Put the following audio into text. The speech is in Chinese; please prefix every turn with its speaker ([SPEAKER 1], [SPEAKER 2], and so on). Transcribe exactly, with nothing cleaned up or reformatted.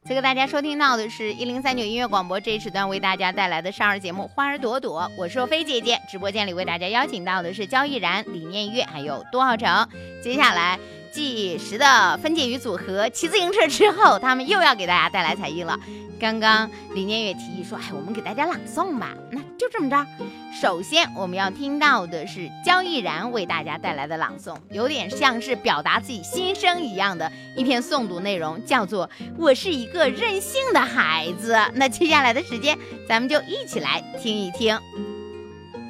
[SPEAKER 1] 此刻大家收听到的是一零三九音乐广播，这一时段为大家带来的少儿节目《花儿朵朵》，我是若飞姐姐。直播间里为大家邀请到的是焦逸然、李念月还有杜浩成。接下来继十的分解与组合骑自行车之后，他们又要给大家带来才艺了。刚刚李念月提议说，哎，我们给大家朗诵吧，那就这么着。首先我们要听到的是焦逸然为大家带来的朗诵，有点像是表达自己心声一样的一篇诵读内容，叫做我是一个任性的孩子。那接下来的时间咱们就一起来听一听。